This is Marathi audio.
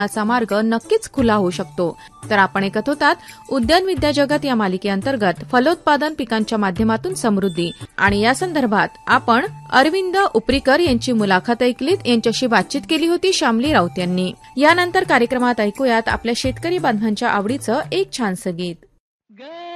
चा मार्ग नक्कीच खुला होऊ शकतो. तर आपण ऐकत होतात उद्यान विद्या जगत या मालिकेअंतर्गत फलोत्पादन पिकांच्या माध्यमातून समृद्धी, आणि या संदर्भात आपण अरविंद उपरीकर यांची मुलाखत ऐकलीत. यांच्याशी बातचीत केली होती श्यामली राऊत यांनी. यानंतर कार्यक्रमात ऐकूयात आपल्या शेतकरी बांधवांच्या आवडीचं एक छानसं गीत.